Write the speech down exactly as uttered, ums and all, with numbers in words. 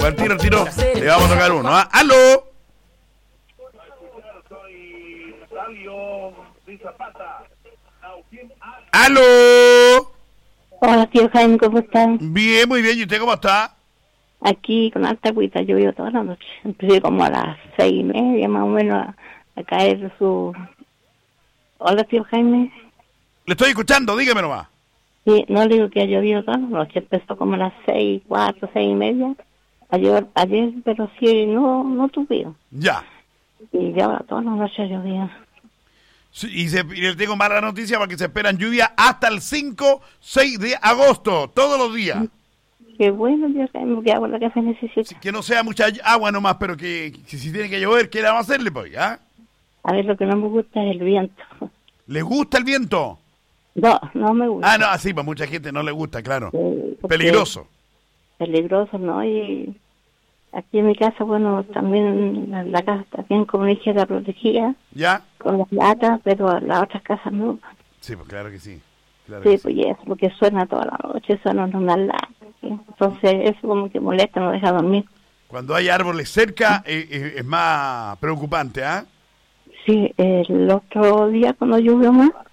Al tiro, al tiro, le vamos a tocar uno. ¿Ah? ¡Aló! ¡Aló! Hola, tío Jaime, ¿cómo están? Bien, muy bien. ¿Y usted cómo está? Aquí con alta agüita, llovió toda la noche. Empecé como a las seis y media más o menos a, a caer su... Hola, tío Jaime. Le estoy escuchando, dígame nomás. Sí, no le digo que ha llovido toda la noche, empezó como a las seis, cuatro, seis y media. Ayer, ayer pero sí, no, no tuvieron. Ya. Y ya ahora toda la noche llovía. Sí, y, se, y les tengo mala noticia porque se esperan lluvia hasta el cinco, seis de agosto, todos los días. Qué bueno, Dios mío, que agua la que se necesita. Sí, que no sea mucha agua nomás, pero que, que si tiene que llover, ¿qué le vamos a hacerle, pues? ¿Ah? A ver, lo que no me gusta es el viento. ¿Les gusta el viento? No, no me gusta. Ah, no, sí, pues mucha gente no le gusta, claro. Sí, Peligroso. Peligroso, ¿no? Y aquí en mi casa, bueno, también la, la casa está bien como ligera protegida. ¿Ya? Con las latas, pero las otras casas no. Sí, pues claro que sí. Claro Sí, que pues sí. y eso, porque suena toda la noche, suena unas latas. ¿Sí? Entonces eso como que molesta, no deja dormir. Cuando hay árboles cerca eh, eh, es más preocupante, ¿ah? Sí, el otro día cuando llovió más,